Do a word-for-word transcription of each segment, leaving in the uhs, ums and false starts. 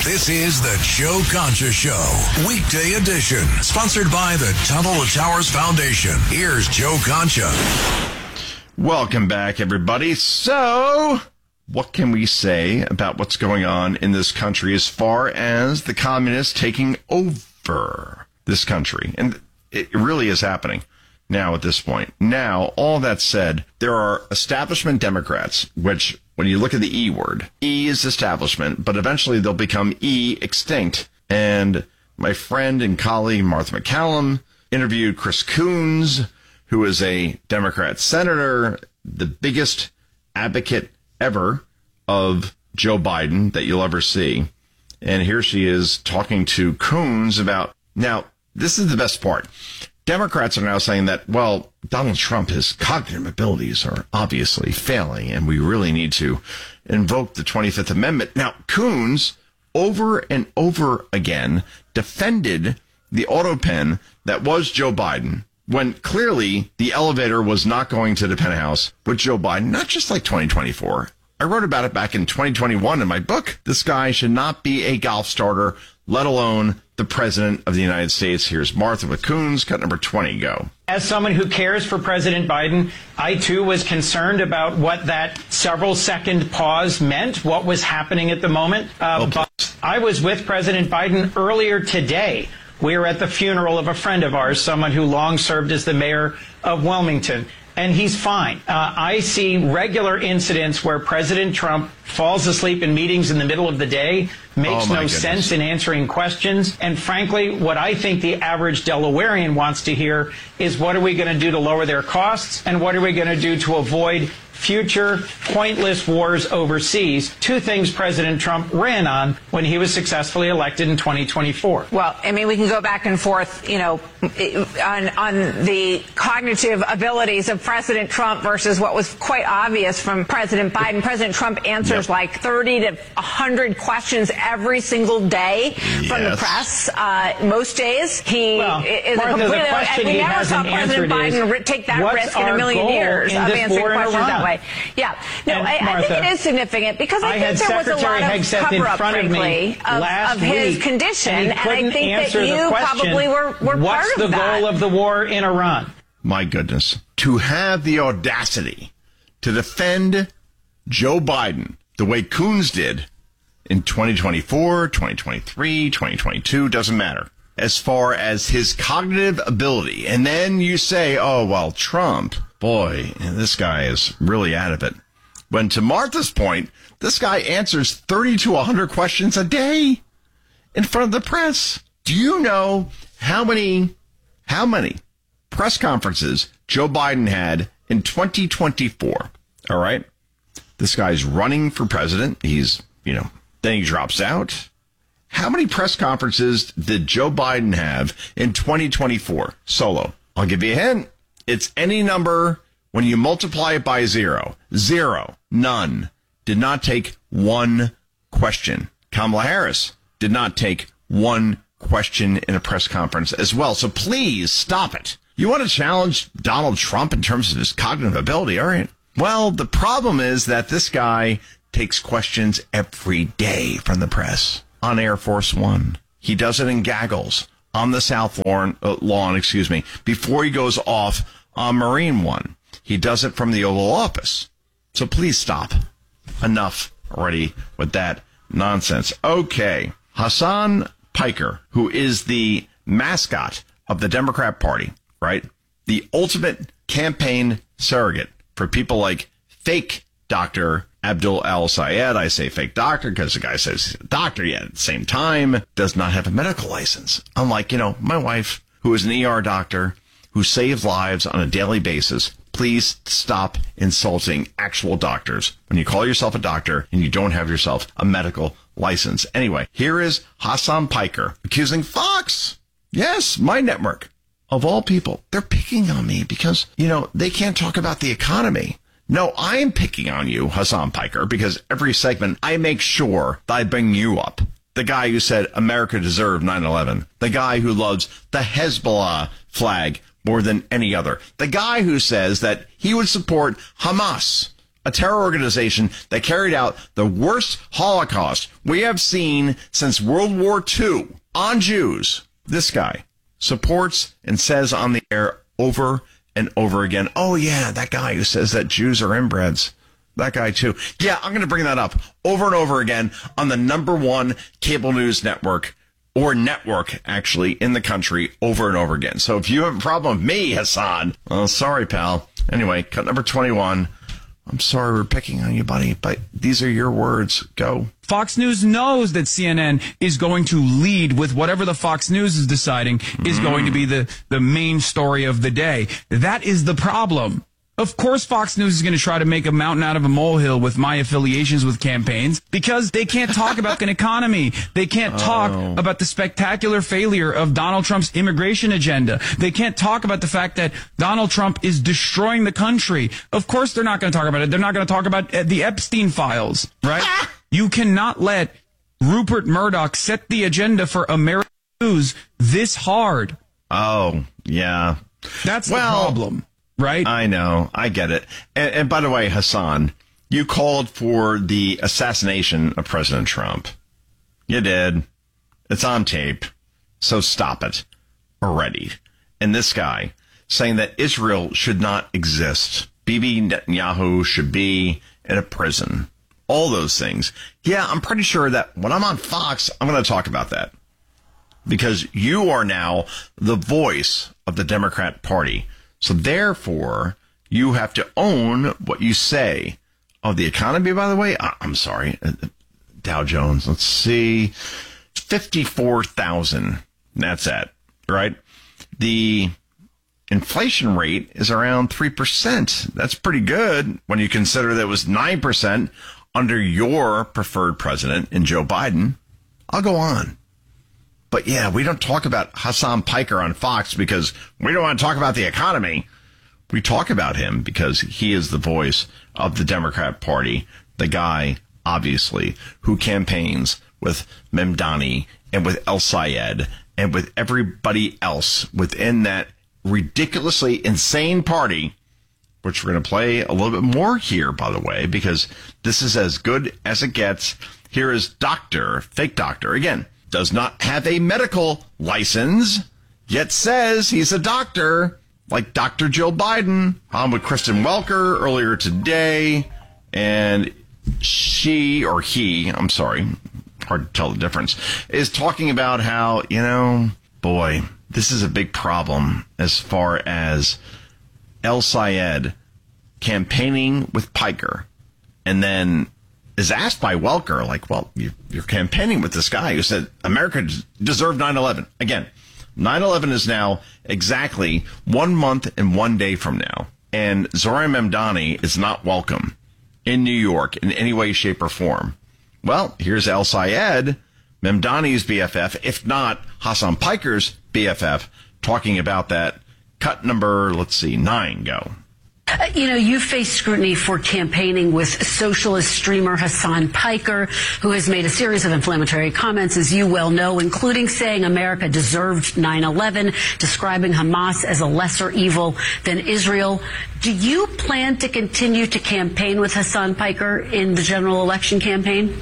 This is the Joe Concha Show, weekday edition, sponsored by the Tunnel to Towers Foundation. Here's Joe Concha. Welcome back, everybody. So, what can we say about what's going on in this country as far as the communists taking over this country? And it really is happening now at this point. Now, all that said, there are establishment Democrats, which, when you look at the E word, E is establishment, but eventually they'll become E extinct. And my friend and colleague Martha MacCallum interviewed Chris Coons, who is a Democrat senator, the biggest advocate ever of Joe Biden that you'll ever see. And here she is talking to Coons about, now, this is the best part. Democrats are now saying that, well, Donald Trump, his cognitive abilities are obviously failing, and we really need to invoke the twenty-fifth Amendment. Now, Coons, over and over again, defended the auto pen that was Joe Biden, when clearly the elevator was not going to the penthouse with Joe Biden, not just like twenty twenty-four. I wrote about it back in twenty twenty-one in my book. This guy should not be a golf starter, let alone the president of the United States. Here's Martha with Coons, cut number twenty, go. As someone who cares for President Biden, I too was concerned about what that several second pause meant, what was happening at the moment. Uh, okay. But I was with President Biden earlier today. We were at the funeral of a friend of ours, someone who long served as the mayor of Wilmington. And he's fine. Uh, I see regular incidents where President Trump falls asleep in meetings in the middle of the day, makes oh no goodness. sense in answering questions. And frankly, what I think the average Delawarean wants to hear is, what are we going to do to lower their costs? And what are we going to do to avoid future pointless wars overseas? Two things President Trump ran on when he was successfully elected in twenty twenty-four. Well, I mean, we can go back and forth, you know, on, on the cognitive abilities of President Trump versus what was quite obvious from President Biden. President Trump answers yep. like thirty to one hundred questions every single day yes. from the press. Uh, most days, he well, is Martha, a completely, the question we he never saw President Biden take that risk in a million years of answering questions that way. Yeah, no, I, Martha, I think it is significant because I, I think there was a lot of Hegseth cover-up, frankly, of, of his week, condition, and, and I think that you question, probably were, were part what's of the that. goal of the war in Iran? My goodness. To have the audacity to defend Joe Biden the way Coons did in twenty twenty-four, twenty twenty-three, twenty twenty-two, doesn't matter, as far as his cognitive ability. And then you say, oh, well, Trump, boy, this guy is really out of it. When, to Martha's point, this guy answers thirty to one hundred questions a day in front of the press. Do you know how many, how many press conferences Joe Biden had in twenty twenty-four? All right. This guy's running for president. He's, you know, then he drops out. How many press conferences did Joe Biden have in twenty twenty-four solo? I'll give you a hint. It's any number when you multiply it by zero. Zero. None. Did not take one question. Kamala Harris did not take one question in a press conference as well. So please stop it. You want to challenge Donald Trump in terms of his cognitive ability? All right. Well, the problem is that this guy takes questions every day from the press on Air Force One. He does it in gaggles on the South lawn, uh, lawn, excuse me, before he goes off on Marine One. He does it from the Oval Office. So please stop. Enough already with that nonsense. Okay. Hassan Piker, who is the mascot of the Democrat Party, right? The ultimate campaign surrogate for people like fake Doctor Abdul Al-Sayed. I say fake doctor because the guy says he's a doctor, yet at the same time does not have a medical license. Unlike, you know, my wife, who is an E R doctor, who saves lives on a daily basis. Please stop insulting actual doctors when you call yourself a doctor and you don't have yourself a medical license. Anyway, here is Hassan Piker accusing Fox. Yes, my network. Of all people, they're picking on me because, you know, they can't talk about the economy. No, I'm picking on you, Hassan Piker, because every segment I make sure that I bring you up. The guy who said America deserved nine eleven. The guy who loves the Hezbollah flag more than any other. The guy who says that he would support Hamas a terror organization that carried out the worst Holocaust we have seen since World War Two on Jews. This guy supports and says on the air over and over again, oh, yeah, that guy who says that Jews are inbreds. That guy, too. Yeah, I'm going to bring that up over and over again on the number one cable news network, or network, actually, in the country over and over again. So if you have a problem with me, Hassan, well, sorry, pal. Anyway, cut number twenty-one. I'm sorry we're picking on you, buddy, but these are your words. Go. Fox News knows that C N N is going to lead with whatever the Fox News is deciding is mm. going to be the, the main story of the day. That is the problem. Of course, Fox News is going to try to make a mountain out of a molehill with my affiliations with campaigns, because they can't talk about an economy. They can't talk oh. about the spectacular failure of Donald Trump's immigration agenda. They can't talk about the fact that Donald Trump is destroying the country. Of course, they're not going to talk about it. They're not going to talk about the Epstein files, right? You cannot let Rupert Murdoch set the agenda for American news this hard. Oh, yeah. That's well, the problem. Right? I know. I get it. And, and by the way, Hassan, you called for the assassination of President Trump. You did. It's on tape. So stop it already. And this guy saying that Israel should not exist. Bibi Netanyahu should be in a prison. All those things. Yeah, I'm pretty sure that when I'm on Fox, I'm going to talk about that. Because you are now the voice of the Democrat Party. So therefore, you have to own what you say. Oh, the economy, by the way, I'm sorry, Dow Jones, let's see, fifty-four thousand. That's it, right? The inflation rate is around three percent. That's pretty good when you consider that it was nine percent under your preferred president in Joe Biden. I'll go on. But yeah, we don't talk about Hassan Piker on Fox because we don't want to talk about the economy. We talk about him because he is the voice of the Democrat Party, the guy, obviously, who campaigns with Mamdani and with El Sayed and with everybody else within that ridiculously insane party, which we're going to play a little bit more here, by the way, because this is as good as it gets. Here is Doctor, fake doctor, again, does not have a medical license, yet says he's a doctor, like Doctor Jill Biden. I'm with Kristen Welker earlier today, and she, or he, I'm sorry, hard to tell the difference, is talking about how, you know, boy, this is a big problem as far as El Sayed campaigning with Piker, and then is asked by Welker, like, well, you, you're campaigning with this guy who said America deserved nine eleven. Again, nine eleven is now exactly one month and one day from now. And Zohran Mamdani is not welcome in New York in any way, shape, or form. Well, here's El Sayed, Mamdani's B F F, if not Hassan Piker's B F F, talking about that. Cut number, let's see, nine, go. Uh, you know, you face scrutiny for campaigning with socialist streamer Hassan Piker, who has made a series of inflammatory comments, as you well know, including saying America deserved nine eleven, describing Hamas as a lesser evil than Israel. Do you plan to continue to campaign with Hassan Piker in the general election campaign?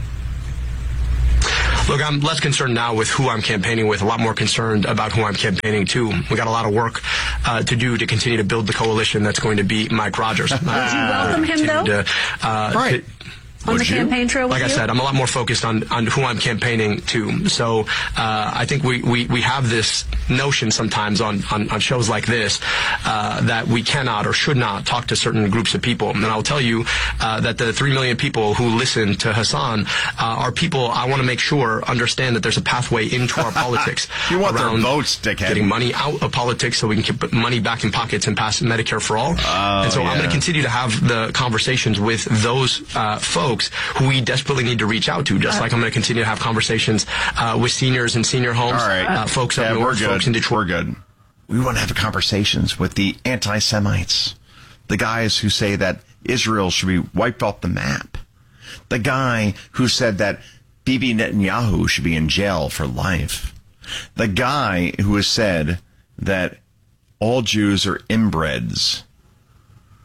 Look, I'm less concerned now with who I'm campaigning with, a lot more concerned about who I'm campaigning to. We got a lot of work uh, to do to continue to build the coalition that's going to beat Mike Rogers. Would you welcome him, though? To, uh, right. To, on Would the you? campaign trail with Like you? I said, I'm a lot more focused on, on who I'm campaigning to. So uh, I think we, we, we have this notion sometimes on, on, on shows like this uh, that we cannot or should not talk to certain groups of people. And I'll tell you uh, that the three million people who listen to Hassan uh, are people I want to make sure understand that there's a pathway into our politics. You want around their votes, dickhead. Getting money out of politics so we can put money back in pockets and pass Medicare for all. Oh, and so yeah. I'm going to continue to have the conversations with those uh, folks who we desperately need to reach out to, just like I'm going to continue to have conversations uh, with seniors in senior homes, all right. uh, folks yeah, up north, folks in Detroit. We're good. We want to have conversations with the anti-Semites, the guys who say that Israel should be wiped off the map, the guy who said that Bibi Netanyahu should be in jail for life, the guy who has saed that all Jews are inbreds.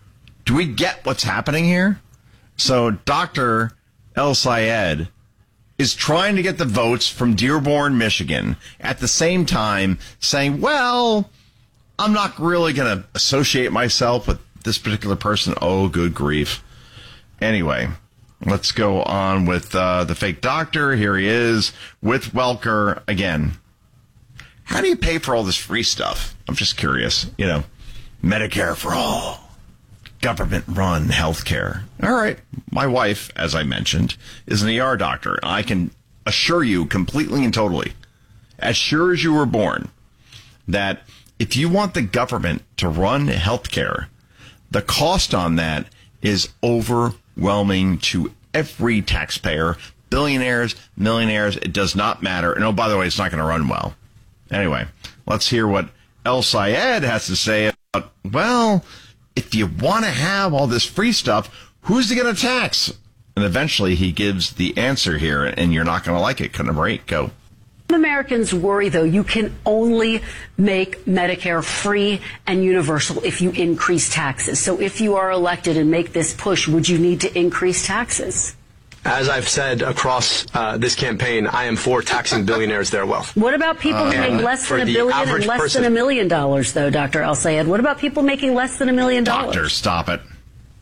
Do we get what's happening here? So Doctor El-Sayed is trying to get the votes from Dearborn, Michigan, at the same time saying, well, I'm not really going to associate myself with this particular person. Oh, good grief. Anyway, let's go on with uh, the fake doctor. Here he is with Welker again. How do you pay for all this free stuff? I'm just curious. You know, Medicare for all. Government-run healthcare. All right. My wife, as I mentioned, is an E R doctor. I can assure you completely and totally, as sure as you were born, that if you want the government to run healthcare, the cost on that is overwhelming to every taxpayer, billionaires, millionaires. It does not matter. And oh, by the way, it's not going to run well. Anyway, let's hear what El-Sayed has to say about, well, if you want to have all this free stuff, who's it going to tax? And eventually he gives the answer here, and you're not going to like it. Cut number eight, go. Americans worry, though, you can only make Medicare free and universal if you increase taxes. So if you are elected and make this push, would you need to increase taxes? As I've said across uh, this campaign, I am for taxing billionaires their wealth. What about people who Uh, make less for than a the billion and average less person- than a million dollars, though, Doctor El-Sayed? What about people making less than a million dollars? Doctor, stop it.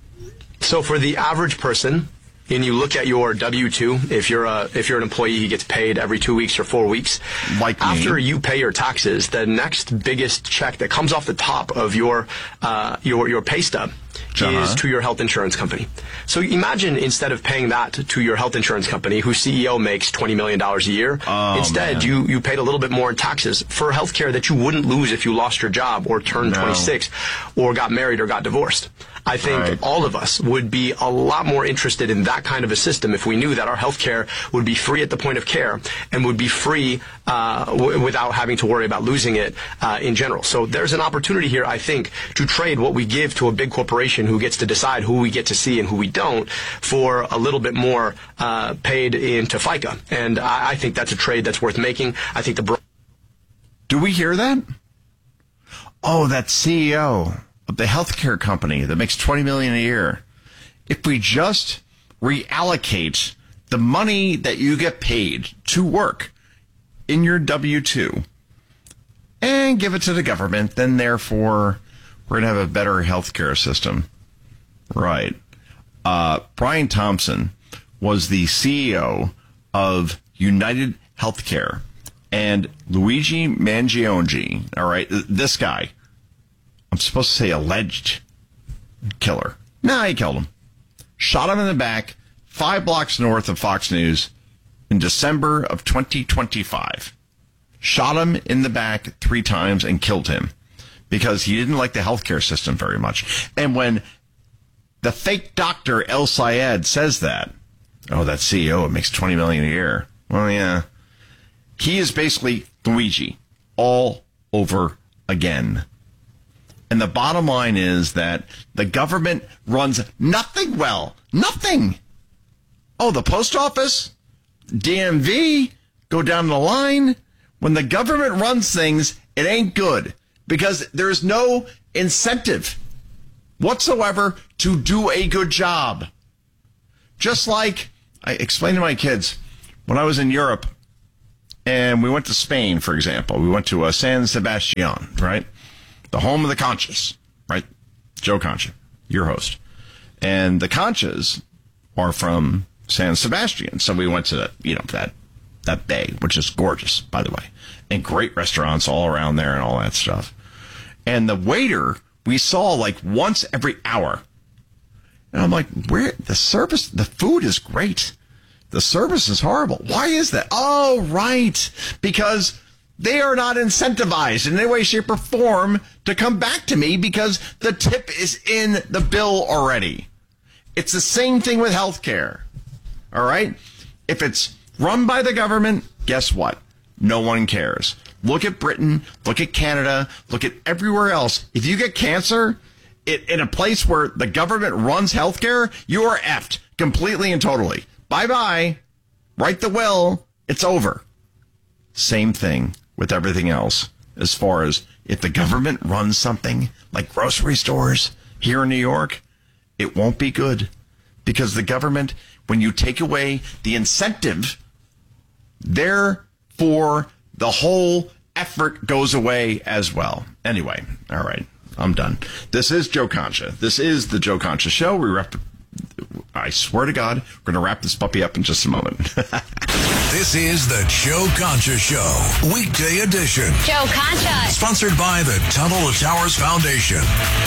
So for the average person, and you look at your W two, if you're a if you're an employee, he gets paid every two weeks or four weeks. Like me. After you pay your taxes, the next biggest check that comes off the top of your uh, your your pay stub Uh-huh. is to your health insurance company. So imagine instead of paying that to your health insurance company, whose C E O makes twenty million dollars a year, Oh, instead man. you you paid a little bit more in taxes for health care that you wouldn't lose if you lost your job or turned No. twenty-six or got married or got divorced. I think Right. all of us would be a lot more interested in that kind of a system if we knew that our health care would be free at the point of care and would be free uh, w- without having to worry about losing it uh, in general. So there's an opportunity here, I think, to trade what we give to a big corporation who gets to decide who we get to see and who we don't for a little bit more uh, paid into FICA. And I, I think that's a trade that's worth making. I think the... Bro- Do we hear that? Oh, that C E O of the healthcare company that makes twenty million dollars a year. If we just reallocate the money that you get paid to work in your W two and give it to the government, then therefore we're going to have a better healthcare system. Right. Uh, Brian Thompson was the C E O of United Healthcare, and Luigi Mangione, all right, this guy, I'm supposed to say alleged killer. Nah, he killed him. Shot him in the back, five blocks north of Fox News in December of twenty twenty-five. Shot him in the back three times and killed him because he didn't like the healthcare system very much. And when the fake doctor El-Sayed says that, oh, that C E O makes twenty million dollars a year. Well, yeah. He is basically Luigi all over again. And the bottom line is that the government runs nothing well. Nothing. Oh, the post office, D M V, go down the line. When the government runs things, it ain't good because there's no incentive whatsoever to do a good job. Just like I explained to my kids when I was in Europe and we went to Spain, for example, we went to uh, San Sebastian, right? The home of the Conchas, right? Joe Concha, your host. And the Conchas are from San Sebastian. So we went to, the, you know, that that bay, which is gorgeous, by the way. And great restaurants all around there and all that stuff. And the waiter we saw like once every hour. And I'm like, where the service, the food is great. The service is horrible. Why is that? Oh, right. Because they are not incentivized in any way, shape, or form to come back to me because the tip is in the bill already. It's the same thing with healthcare. All right? If it's run by the government, guess what? No one cares. Look at Britain. Look at Canada. Look at everywhere else. If you get cancer it, in a place where the government runs healthcare, you are effed completely and totally. Bye-bye. Write the will. It's over. Same thing with everything else. As far as if the government runs something like grocery stores here in New York, it won't be good. Because the government, when you take away the incentive, therefore the whole effort goes away as well. Anyway, all right, I'm done. This is Joe Concha. This is the Joe Concha Show. We wrap, I swear to God, we're going to wrap this puppy up in just a moment. This is the Joe Concha Show, weekday edition. Joe Concha. Sponsored by the Tunnel to Towers Foundation.